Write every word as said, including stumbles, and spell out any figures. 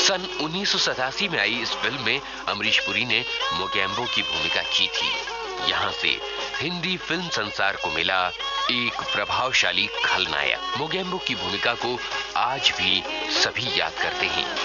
सन उन्नीस सौ सतासी में आई इस फिल्म में अमरीश पुरी ने मोगैम्बो की भूमिका की थी। यहाँ से हिंदी फिल्म संसार को मिला एक प्रभावशाली खलनायक। मोगैम्बो की भूमिका को आज भी सभी याद करते हैं।